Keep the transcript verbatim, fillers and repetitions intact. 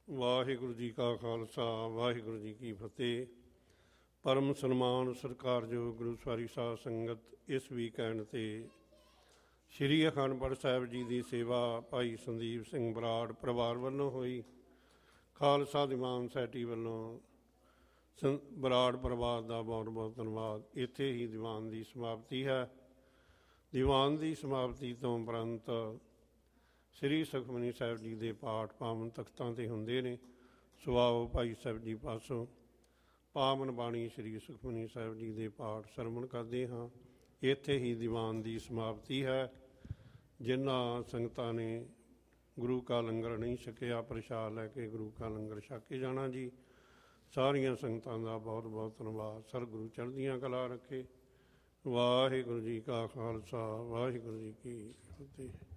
ਵਾਹਿਗੁਰੂ ਜੀ ਕਾ ਖਾਲਸਾ ਵਾਹਿਗੁਰੂ ਜੀ ਕੀ ਫਤਿਹ। ਪਰਮ ਸਨਮਾਨ ਸਤਿਕਾਰਯੋਗ ਗੁਰੂ ਸਵਾਰੀ ਸਾਧ ਸੰਗਤ, ਇਸ ਵੀਕਐਂਡ 'ਤੇ ਸ਼੍ਰੀ ਅਖੰਡ ਸਾਹਿਬ ਜੀ ਦੀ ਸੇਵਾ ਭਾਈ ਸੰਦੀਪ ਸਿੰਘ ਬਰਾੜ ਪਰਿਵਾਰ ਵੱਲੋਂ ਹੋਈ। ਖਾਲਸਾ ਦੀਵਾਨ ਸੋਸਾਇਟੀ ਵੱਲੋਂ ਸੰ ਬਰਾੜ ਪਰਿਵਾਰ ਦਾ ਬਹੁਤ ਬਹੁਤ ਧੰਨਵਾਦ। ਇੱਥੇ ਹੀ ਦੀਵਾਨ ਦੀ ਸਮਾਪਤੀ ਹੈ। ਦੀਵਾਨ ਦੀ ਸਮਾਪਤੀ ਤੋਂ ਉਪਰੰਤ ਸ੍ਰੀ ਸੁਖਮਨੀ ਸਾਹਿਬ ਜੀ ਦੇ ਪਾਠ ਪਾਵਨ ਤਖਤਾਂ 'ਤੇ ਹੁੰਦੇ ਨੇ। ਸੁਆਓ ਭਾਈ ਸਾਹਿਬ ਜੀ ਪਾਸੋਂ ਪਾਵਨ ਬਾਣੀ ਸ੍ਰੀ ਸੁਖਮਨੀ ਸਾਹਿਬ ਜੀ ਦੇ ਪਾਠ ਸਰਵਣ ਕਰਦੇ ਹਾਂ। ਇੱਥੇ ਹੀ ਦੀਵਾਨ ਦੀ ਸਮਾਪਤੀ ਹੈ। ਜਿਨ੍ਹਾਂ ਸੰਗਤਾਂ ਨੇ ਗੁਰੂ ਕਾ ਲੰਗਰ ਨਹੀਂ ਛਕਿਆ, ਪ੍ਰਸ਼ਾਦ ਲੈ ਕੇ ਗੁਰੂ ਕਾ ਲੰਗਰ ਛਕ ਕੇ ਜਾਣਾ ਜੀ। ਸਾਰੀਆਂ ਸੰਗਤਾਂ ਦਾ ਬਹੁਤ ਬਹੁਤ ਧੰਨਵਾਦ। ਸਤਿਗੁਰੂ ਚੜ੍ਹਦੀਆਂ ਕਲਾ ਰੱਖੇ। ਵਾਹਿਗੁਰੂ ਜੀ ਕਾ ਖਾਲਸਾ ਵਾਹਿਗੁਰੂ ਜੀ ਕੀ ਫਤਿਹ।